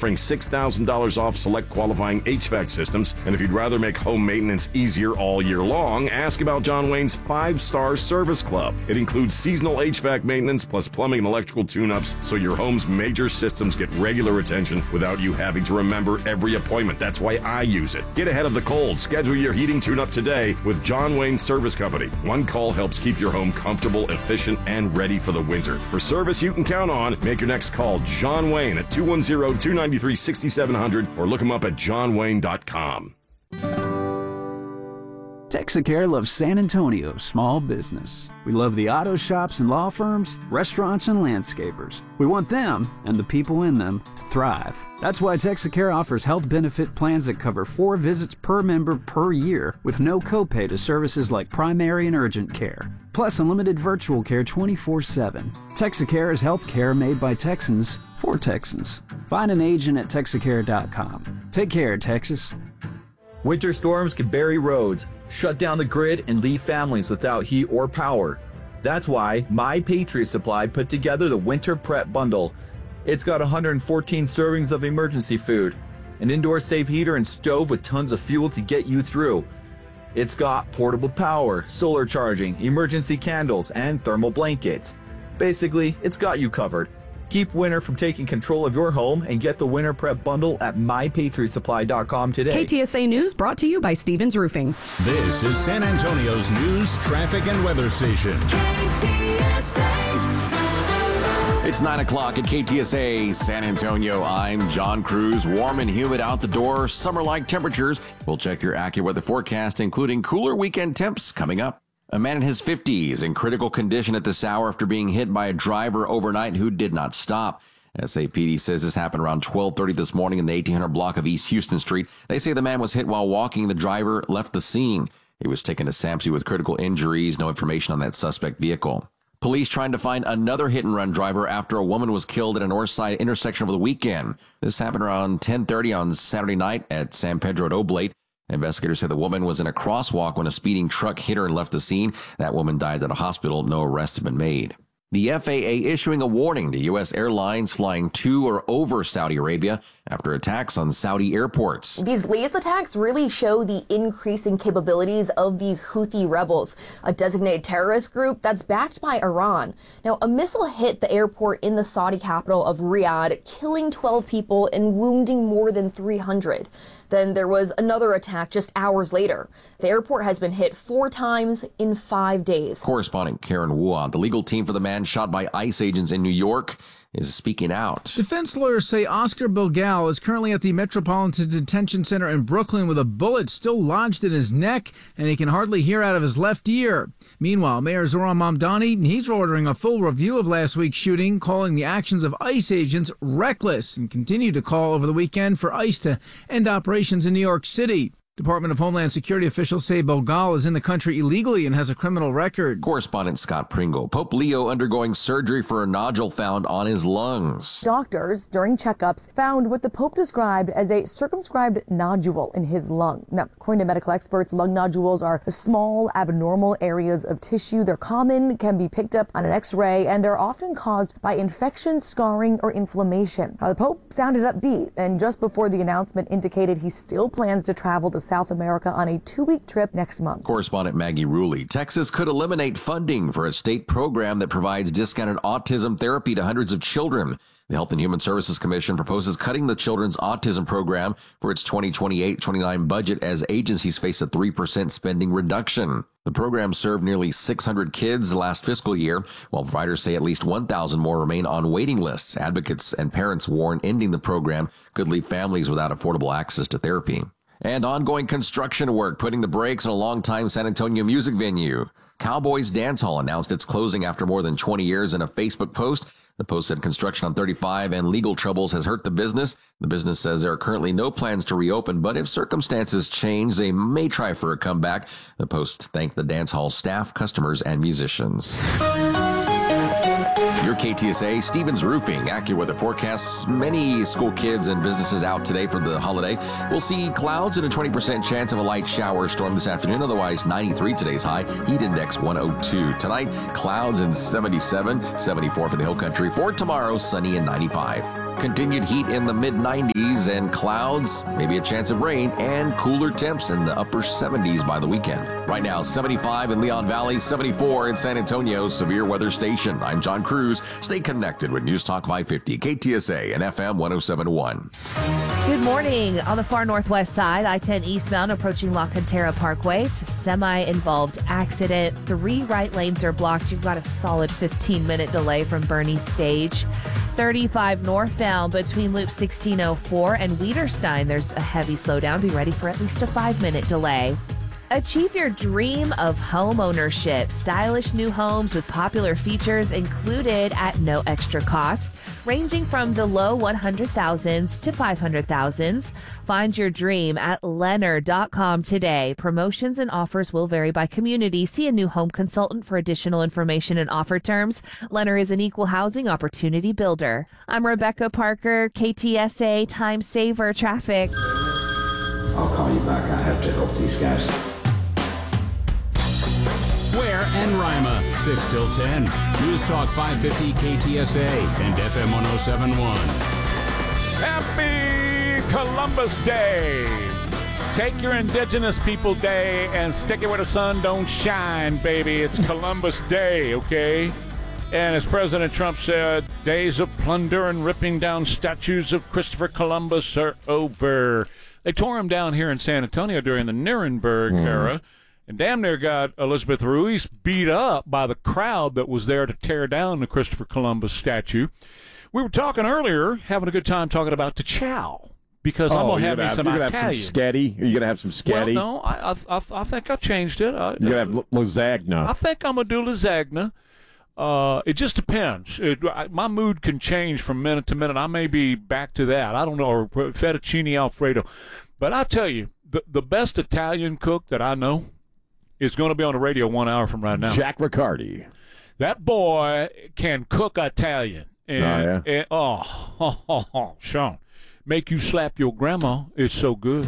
offering $6,000 off select qualifying HVAC systems. And if you'd rather make home maintenance easier all year long, ask about John Wayne's 5-Star Service Club. It includes seasonal HVAC maintenance plus plumbing and electrical tune-ups, so your home's major systems get regular attention without you having to remember every appointment. That's why I use it. Get ahead of the cold. Schedule your heating tune-up today with John Wayne Service Company. One call helps keep your home comfortable, efficient, and ready for the winter. For service you can count on, make your next call John Wayne at 210-293-6700 or look him up at johnwayne.com. Texacare loves San Antonio small business. We love the auto shops and law firms, restaurants and landscapers. We want them and the people in them to thrive. That's why Texacare offers health benefit plans that cover 4 visits per member per year with no copay to services like primary and urgent care. Plus unlimited virtual care 24/7. Texacare is health care made by Texans for Texans. Find an agent at Texacare.com. Take care, Texas. Winter storms can bury roads, shut down the grid, and leave families without heat or power. That's why My Patriot Supply put together the Winter Prep Bundle. It's got 114 servings of emergency food, an indoor safe heater and stove with tons of fuel to get you through. It's got portable power, solar charging, emergency candles, and thermal blankets. Basically, it's got you covered. Keep winter from taking control of your home and get the Winter Prep Bundle at mypatriotsupply.com today. KTSA News brought to you by Stevens Roofing. This is San Antonio's news, traffic, and weather station. KTSA. It's 9 o'clock at KTSA San Antonio. I'm John Cruz. Warm and humid out the door, summer-like temperatures. We'll check your AccuWeather forecast, including cooler weekend temps coming up. A man in his 50s in critical condition at this hour after being hit by a driver overnight who did not stop. SAPD says this happened around 12:30 this morning in the 1800 block of East Houston Street. They say the man was hit while walking. The driver left the scene. He was taken to SAMC with critical injuries. No information on that suspect vehicle. Police trying to find another hit-and-run driver after a woman was killed at a Northside intersection over the weekend. This happened around 10:30 on Saturday night at San Pedro at Oblate. Investigators say the woman was in a crosswalk when a speeding truck hit her and left the scene. That woman died at a hospital. No arrests have been made. The FAA issuing a warning to U.S. airlines flying to or over Saudi Arabia after attacks on Saudi airports. These latest attacks really show the increasing capabilities of these Houthi rebels, a designated terrorist group that's backed by Iran. Now, a missile hit the airport in the Saudi capital of Riyadh, killing 12 people and wounding more than 300. Then there was another attack just hours later. The airport has been hit 4 times in 5 days. Correspondent Karen Wu, the legal team for the man shot by ICE agents in New York, is speaking out. Defense lawyers say Oscar Bilgal is currently at the Metropolitan Detention Center in Brooklyn with a bullet still lodged in his neck, and he can hardly hear out of his left ear. Meanwhile, Mayor Zoran Mamdani, he's ordering a full review of last week's shooting, calling the actions of ICE agents reckless, and continued to call over the weekend for ICE to end operations in New York City. Department of Homeland Security officials say Bilgal is in the country illegally and has a criminal record. Correspondent Scott Pringle. Pope Leo undergoing surgery for a nodule found on his lungs. Doctors, during checkups, found what the Pope described as a circumscribed nodule in his lung. Now, according to medical experts, lung nodules are small, abnormal areas of tissue. They're common, can be picked up on an X-ray, and are often caused by infection, scarring, or inflammation. The Pope sounded upbeat, and just before the announcement indicated he still plans to travel to South America on a 2-week trip next month. Correspondent Maggie Rulli. Texas could eliminate funding for a state program that provides discounted autism therapy to hundreds of children. The Health and Human Services Commission proposes cutting the children's autism program for its 2028-29 budget as agencies face a 3% spending reduction. The program served nearly 600 kids last fiscal year, while providers say at least 1,000 more remain on waiting lists. Advocates and parents warn ending the program could leave families without affordable access to therapy. And ongoing construction work putting the brakes on a longtime San Antonio music venue. Cowboys Dance Hall announced it's closing after more than 20 years in a Facebook post. The post said construction on 35 and legal troubles has hurt the business. The business says there are currently no plans to reopen, but if circumstances change, they may try for a comeback. The post thanked the dance hall staff, customers, and musicians. Your KTSA, Stevens Roofing, AccuWeather forecasts many school kids and businesses out today for the holiday. We'll see clouds and a 20% chance of a light shower storm this afternoon. Otherwise, 93 today's high, heat index 102. Tonight, clouds and 77, 74 for the hill country. For tomorrow, sunny and 95. continued heat in the mid-90s and clouds, maybe a chance of rain, and cooler temps in the upper 70s by the weekend. Right now, 75 in Leon Valley, 74 in San Antonio's severe weather station. I'm John Cruz. Stay connected with News Talk 550, KTSA, and FM 107.1. Good morning. On the far northwest side, I-10 eastbound approaching La Cantera Parkway. It's a semi-involved accident. 3 right lanes are blocked. You've got a solid 15-minute delay from Bernie Stage. 35 northbound between Loop 1604 and Wiederstein. There's a heavy slowdown. Be ready for at least a 5-minute delay. Achieve your dream of home ownership. Stylish new homes with popular features included at no extra cost, ranging from the low 100,000s to 500,000s. Find your dream at Lennar.com today. Promotions and offers will vary by community. See a new home consultant for additional information and offer terms. Lennar is an equal housing opportunity builder. I'm Rebecca Parker, KTSA Time Saver Traffic. I'll call you back. I have to help these guys. Ware and Rima, 6 till 10. News Talk 550 KTSA and FM 107.1. Happy Columbus Day. Take your Indigenous People Day and stick it where the sun don't shine, baby. It's Columbus Day, okay? And as President Trump said, days of plunder and ripping down statues of Christopher Columbus are over. They tore him down here in San Antonio during the Nuremberg era. And damn near got Elizabeth Ruiz beat up by the crowd that was there to tear down the Christopher Columbus statue. We were talking earlier, having a good time talking about the chow, because I'm going to have me some Italian. You're going to have some sketty? Are you going to have some sketty? Well, no, I think I changed it. You're going to have lasagna. I think I'm going to do lasagna. It just depends. My mood can change from minute to minute. I may be back to that. I don't know, or fettuccine Alfredo. But I tell you, the best Italian cook that I know is going to be on the radio 1 hour from right now. Jack Riccardi. That boy can cook Italian. And, Sean, make you slap your grandma. It's so good.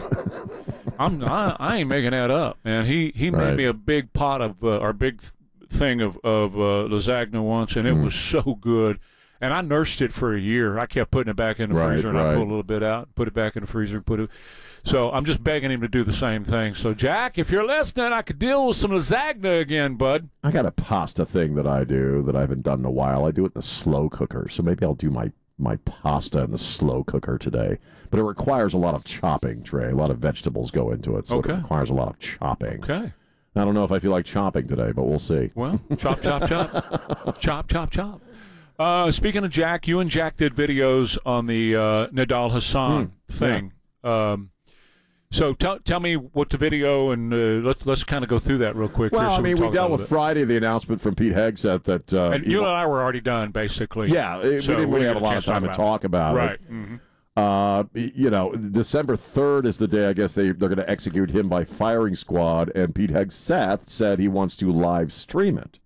I ain't making that up. And he made me a big pot of our big thing of lasagna once, and it was so good. And I nursed it for a year. I kept putting it back in the freezer, and I pulled a little bit out, put it back in the freezer, and put it. So I'm just begging him to do the same thing. So, Jack, if you're listening, I could deal with some lasagna again, bud. I got a pasta thing that I do that I haven't done in a while. I do it in the slow cooker. So maybe I'll do my pasta in the slow cooker today. But it requires a lot of chopping, Trey. A lot of vegetables go into it, so it requires a lot of chopping. Okay. I don't know if I feel like chopping today, but we'll see. Well, chop, chop, chop. Chop, chop, chop. Speaking of Jack, you and Jack did videos on the Nidal Hassan thing. Yeah. So tell me what the video, and let's kind of go through that real quick. Well, here, so we dealt with Friday, the announcement from Pete Hegseth that... and you and I were already done, basically. Yeah, we didn't really have a lot of time to talk about it. Right. Mm-hmm. December 3rd is the day, I guess, they're going to execute him by firing squad, and Pete Hegseth said he wants to live stream it.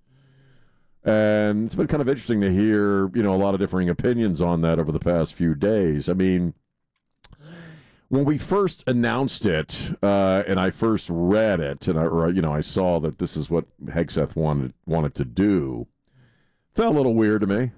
And it's been kind of interesting to hear, a lot of differing opinions on that over the past few days. I mean, when we first announced it, and I first read it, and I saw that this is what Hegseth wanted to do, felt a little weird to me.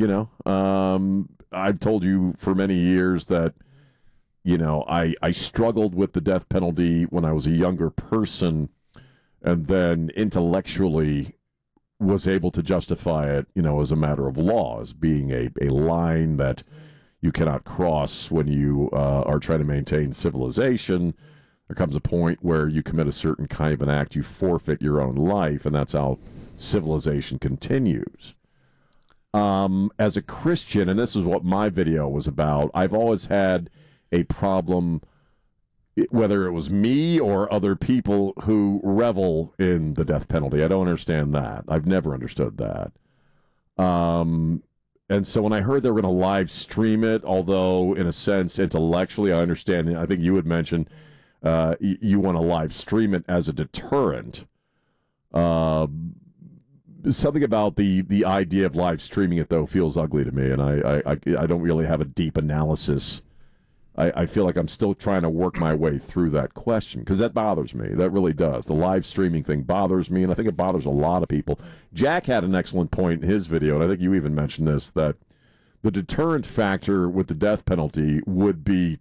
I've told you for many years that, I struggled with the death penalty when I was a younger person, and then intellectually was able to justify it, as a matter of law, as being a line that you cannot cross when you are trying to maintain civilization. There comes a point where you commit a certain kind of an act, you forfeit your own life, and that's how civilization continues. As a Christian, and this is what my video was about, I've always had a problem, whether it was me or other people who revel in the death penalty. I don't understand that. I've never understood that. And so when I heard they were going to live stream it, although in a sense intellectually I understand, I think you had mentioned you want to live stream it as a deterrent. Something about the idea of live streaming it, though, feels ugly to me, and I don't really have a deep analysis. I feel like I'm still trying to work my way through that question, because that bothers me. That really does. The live streaming thing bothers me, and I think it bothers a lot of people. Jack had an excellent point in his video, and I think you even mentioned this, that the deterrent factor with the death penalty would be